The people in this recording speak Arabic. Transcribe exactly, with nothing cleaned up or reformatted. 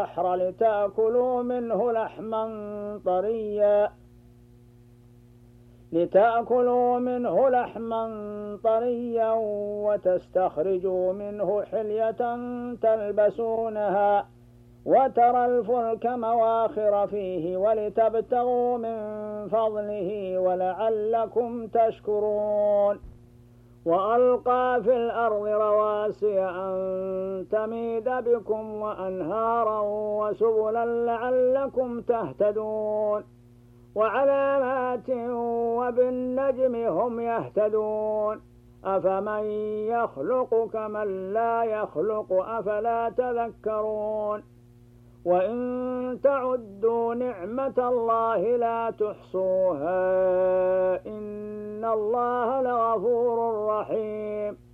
البحر لتأكلوا منه لحما طريا لتأكلوا منه لحما طريا وتستخرجوا منه حلية تلبسونها وترى الفلك مواخر فيه ولتبتغوا من فضله ولعلكم تشكرون وألقى في الأرض رواسي أن تميد بكم وأنهارا وسبلا لعلكم تهتدون وعلامات وبالنجم هم يهتدون أفمن يخلق كمن لا يخلق أفلا تذكرون وإن تعدوا نعمة الله لا تحصوها إن الله لغفور رحيم